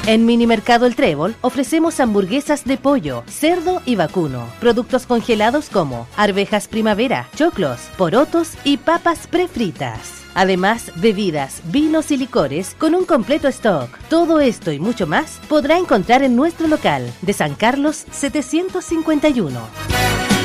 En Minimercado El Trébol ofrecemos hamburguesas de pollo, cerdo y vacuno, productos congelados como arvejas primavera, choclos, porotos y papas prefritas. Además, bebidas, vinos y licores con un completo stock. Todo esto y mucho más podrá encontrar en nuestro local de San Carlos 751.